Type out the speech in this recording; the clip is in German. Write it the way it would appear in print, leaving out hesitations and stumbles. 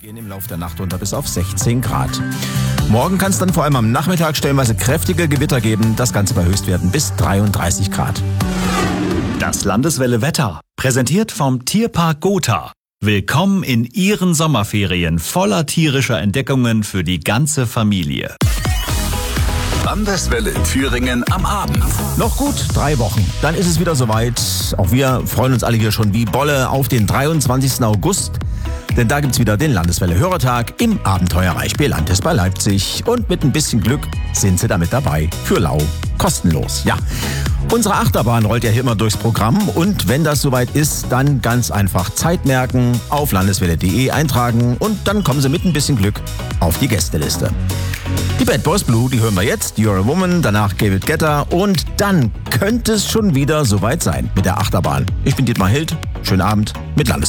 gehen im Laufe der Nacht runter bis auf 16 Grad. Morgen kann es dann vor allem am Nachmittag stellenweise kräftige Gewitter geben. Das Ganze bei Höchstwerten bis 33 Grad. Das Landeswelle Wetter, präsentiert vom Tierpark Gotha. Willkommen in Ihren Sommerferien voller tierischer Entdeckungen für die ganze Familie. Landeswelle Thüringen am Abend. Noch gut 3 Wochen, dann ist es wieder soweit. Auch wir freuen uns alle hier schon wie Bolle auf den 23. August. Denn da gibt's wieder den Landeswelle-Hörertag im Abenteuerreich Belantes bei Leipzig. Und mit ein bisschen Glück sind Sie damit dabei. Für lau, kostenlos. Ja, unsere Achterbahn rollt ja hier immer durchs Programm. Und wenn das soweit ist, dann ganz einfach Zeit merken, auf landeswelle.de eintragen und dann kommen Sie mit ein bisschen Glück auf die Gästeliste. Die Bad Boys Blue, die hören wir jetzt, You're a Woman, danach David Guetta und dann könnte es schon wieder soweit sein mit der Achterbahn. Ich bin Dietmar Hild, schönen Abend mit Landeswelle.